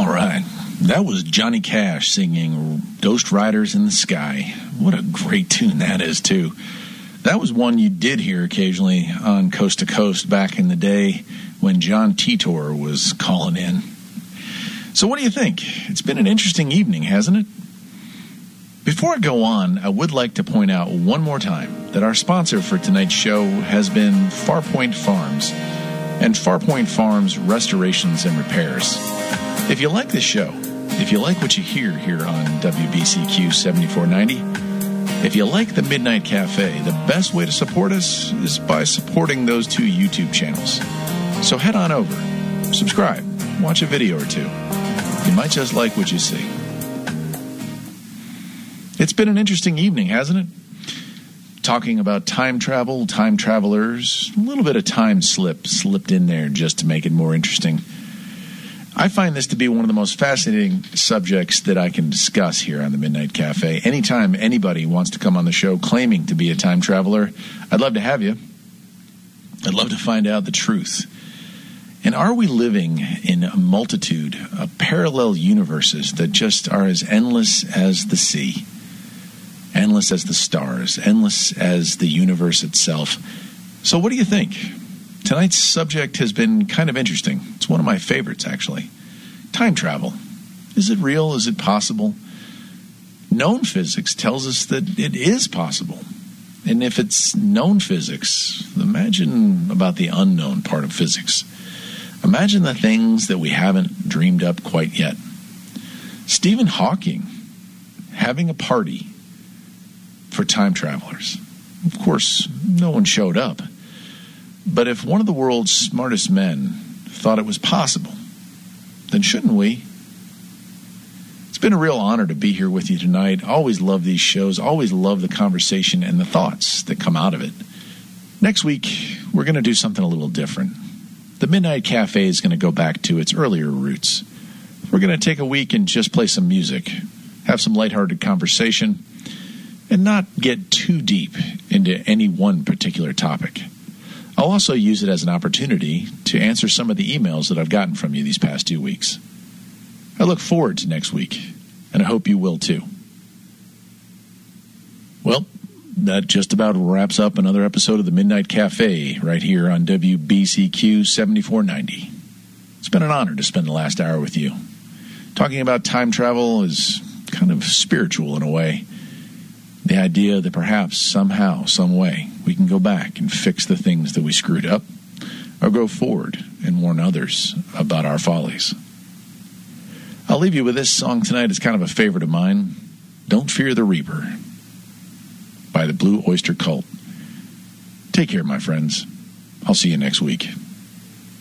All right. That was Johnny Cash singing Ghost Riders in the Sky. What a great tune that is, too. That was one you did hear occasionally on Coast to Coast back in the day when John Titor was calling in. So what do you think? It's been an interesting evening, hasn't it? Before I go on, I would like to point out one more time that our sponsor for tonight's show has been Farpoint Farms and Farpoint Farms Restorations and Repairs. If you like this show, if you like what you hear on WBCQ 7490, if you like the Midnight Cafe, the best way to support us is by supporting those two YouTube channels. So head on over, subscribe, watch a video or two. You might just like what you see. It's been an interesting evening, hasn't it? Talking about time travel, time travelers, a little bit of time slipped in there just to make it more interesting. I find this to be one of the most fascinating subjects that I can discuss here on the Midnight Cafe. Anytime anybody wants to come on the show claiming to be a time traveler, I'd love to have you. I'd love to find out the truth. And are we living in a multitude of parallel universes that just are as endless as the sea, endless as the stars, endless as the universe itself? So what do you think? Tonight's subject has been kind of interesting. It's one of my favorites, actually. Time travel. Is it real? Is it possible? Known physics tells us that it is possible. And if it's known physics, imagine about the unknown part of physics. Imagine the things that we haven't dreamed up quite yet. Stephen Hawking having a party for time travelers. Of course, no one showed up. But if one of the world's smartest men thought it was possible, then shouldn't we? It's been a real honor to be here with you tonight. Always love these shows. Always love the conversation and the thoughts that come out of it. Next week, we're going to do something a little different. The Midnight Cafe is going to go back to its earlier roots. We're going to take a week and just play some music, have some lighthearted conversation, and not get too deep into any one particular topic. I'll also use it as an opportunity to answer some of the emails that I've gotten from you these past 2 weeks. I look forward to next week, and I hope you will too. Well, that just about wraps up another episode of the Midnight Cafe right here on WBCQ 7490. It's been an honor to spend the last hour with you. Talking about time travel is kind of spiritual in a way. The idea that perhaps somehow, some way, we can go back and fix the things that we screwed up, or go forward and warn others about our follies. I'll leave you with this song tonight. It's kind of a favorite of mine. Don't Fear the Reaper by the Blue Oyster Cult. Take care, my friends. I'll see you next week.